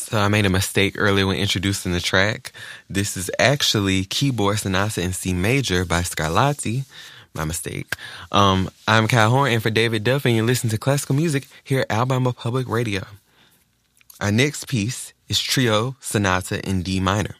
So I made a mistake earlier when introducing the track. This is actually Keyboard Sonata in C Major by Scarlatti. My mistake. I'm Kyle Horn, and for David Duff, and you're listening to classical music here at Alabama Public Radio. Our next piece is Trio Sonata in D minor.